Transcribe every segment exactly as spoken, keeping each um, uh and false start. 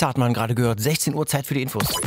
Zartmann gerade gehört. sechzehn Uhr, Zeit für die Infos. M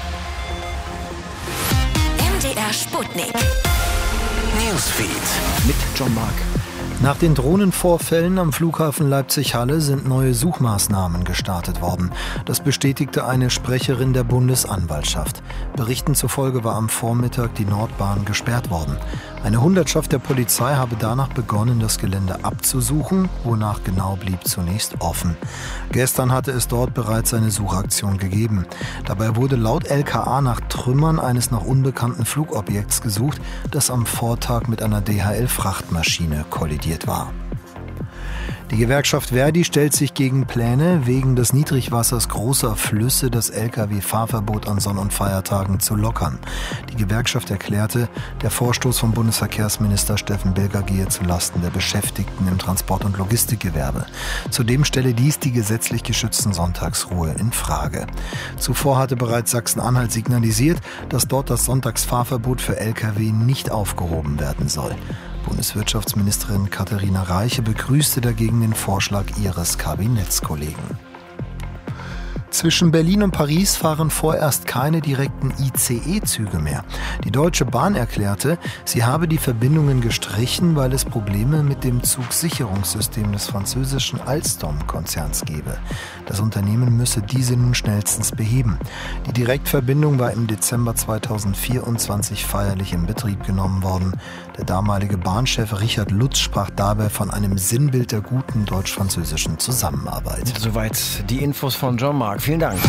D R Sputnik. Newsfeed Mit John Mark. Nach den Drohnenvorfällen am Flughafen Leipzig-Halle sind neue Suchmaßnahmen gestartet worden. Das bestätigte eine Sprecherin der Bundesanwaltschaft. Berichten zufolge war am Vormittag die Nordbahn gesperrt worden. Eine Hundertschaft der Polizei habe danach begonnen, das Gelände abzusuchen, wonach genau blieb zunächst offen. Gestern hatte es dort bereits eine Suchaktion gegeben. Dabei wurde laut L K A nach Trümmern eines noch unbekannten Flugobjekts gesucht, das am Vortag mit einer D H L-Frachtmaschine kollidiert war. Die Gewerkschaft Verdi stellt sich gegen Pläne, wegen des Niedrigwassers großer Flüsse das L K W-Fahrverbot an Sonn- und Feiertagen zu lockern. Die Gewerkschaft erklärte, der Vorstoß von Bundesverkehrsminister Steffen Bilger gehe zulasten der Beschäftigten im Transport- und Logistikgewerbe. Zudem stelle dies die gesetzlich geschützten Sonntagsruhe in Frage. Zuvor hatte bereits Sachsen-Anhalt signalisiert, dass dort das Sonntagsfahrverbot für L K W nicht aufgehoben werden soll. Bundeswirtschaftsministerin Katharina Reiche begrüßte dagegen den Vorschlag ihres Kabinettskollegen. Zwischen Berlin und Paris fahren vorerst keine direkten I C E-Züge mehr. Die Deutsche Bahn erklärte, sie habe die Verbindungen gestrichen, weil es Probleme mit dem Zugsicherungssystem des französischen Alstom-Konzerns gebe. Das Unternehmen müsse diese nun schnellstens beheben. Die Direktverbindung war im Dezember zweitausendvierundzwanzig feierlich in Betrieb genommen worden. Der damalige Bahnchef Richard Lutz sprach dabei von einem Sinnbild der guten deutsch-französischen Zusammenarbeit. Soweit die Infos von John Mark. Vielen Dank.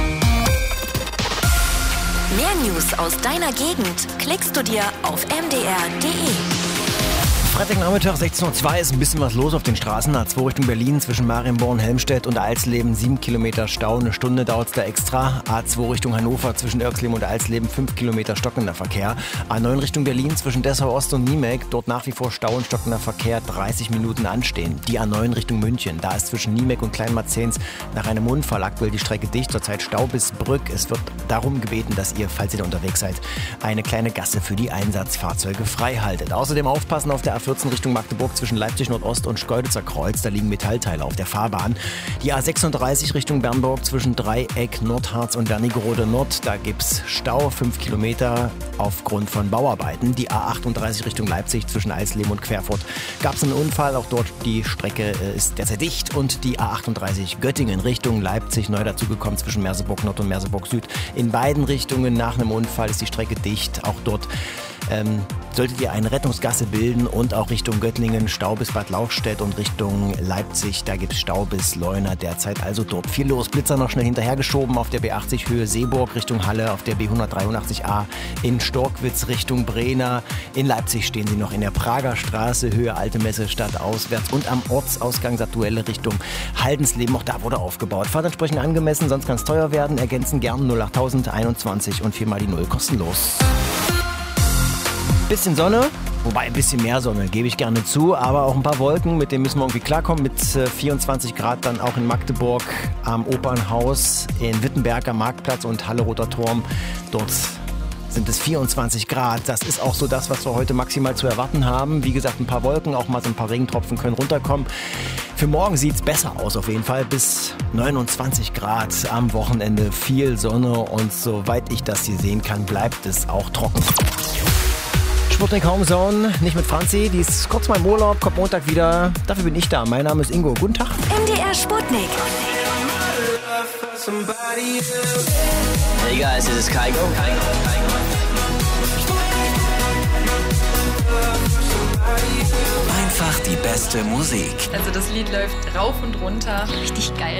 Mehr News aus deiner Gegend klickst du dir auf m d r punkt d e. Freitagnachmittag, sechzehn Uhr zwei, ist ein bisschen was los auf den Straßen. A zwei Richtung Berlin zwischen Marienborn, Helmstedt und Alsleben. sieben Kilometer Stau, eine Stunde dauert es da extra. A zwei Richtung Hannover zwischen Irxleben und Alsleben, fünf Kilometer stockender Verkehr. A neun Richtung Berlin zwischen Dessau Ost und Niemek, dort nach wie vor Stau und stockender Verkehr, dreißig Minuten anstehen. Die A neun Richtung München, da ist zwischen Niemek und Kleinmarzens nach einem Unfall aktuell die Strecke dicht. Zurzeit Stau bis Brück. Es wird darum gebeten, dass ihr, falls ihr da unterwegs seid, eine kleine Gasse für die Einsatzfahrzeuge frei haltet. Außerdem aufpassen auf der A vierzehn Richtung Magdeburg zwischen Leipzig Nordost und Schkeuditzer Kreuz. Da liegen Metallteile auf der Fahrbahn. Die A sechsunddreißig Richtung Bernburg zwischen Dreieck, Nordharz und Wernigerode Nord. Da gibt's Stau, fünf Kilometer aufgrund von Bauarbeiten. Die A achtunddreißig Richtung Leipzig zwischen Eisleben und Querfurt gab's einen Unfall. Auch dort die Strecke ist derzeit dicht. Und die A achtunddreißig Göttingen Richtung Leipzig neu dazugekommen zwischen Merseburg Nord und Merseburg Süd. In beiden Richtungen nach einem Unfall ist die Strecke dicht. Auch dort Ähm, solltet ihr eine Rettungsgasse bilden und auch Richtung Göttlingen, Stau bis Bad Lauchstädt und Richtung Leipzig, da gibt es Stau bis Leuna derzeit, also dort viel los. Blitzer noch schnell hinterhergeschoben auf der B achtzig Höhe Seeburg Richtung Halle, auf der B hundertdreiundachtzig A in Storkwitz Richtung Brena. In Leipzig stehen sie noch in der Prager Straße, Höhe Alte Messe Stadt auswärts und am Ortsausgang Satuelle Richtung Haldensleben, auch da wurde aufgebaut. Fahrt entsprechend angemessen, sonst kann es teuer werden, ergänzen gern null acht null einundzwanzig und viermal die Null kostenlos. Bisschen Sonne, wobei ein bisschen mehr Sonne, gebe ich gerne zu, aber auch ein paar Wolken, mit denen müssen wir irgendwie klarkommen. Mit vierundzwanzig Grad dann auch in Magdeburg am Opernhaus, in Wittenberg am Marktplatz und Halle-Roter Turm. Dort sind es vierundzwanzig Grad. Das ist auch so das, was wir heute maximal zu erwarten haben. Wie gesagt, ein paar Wolken, auch mal so ein paar Regentropfen können runterkommen. Für morgen sieht es besser aus auf jeden Fall. Bis neunundzwanzig Grad am Wochenende, viel Sonne und soweit ich das hier sehen kann, bleibt es auch trocken. Sputnik Homezone, nicht mit Franzi, die ist kurz mal im Urlaub, kommt Montag wieder. Dafür bin ich da. Mein Name ist Ingo. Guten Tag. M D R Sputnik. Hey guys, this is Kygo. Einfach die beste Musik. Also das Lied läuft rauf und runter. Richtig geil.